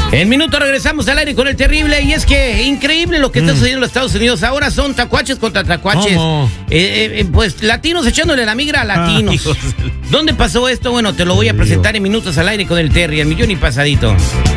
En minuto regresamos al aire con el terrible. Y es que increíble lo que está sucediendo en los Estados Unidos. Ahora son tacuaches contra tacuaches. ¿Cómo? Pues latinos echándole la migra a latinos. ¿Dónde pasó esto? Bueno, te lo voy a presentar en minutos al aire con el Terry, el millón y pasadito.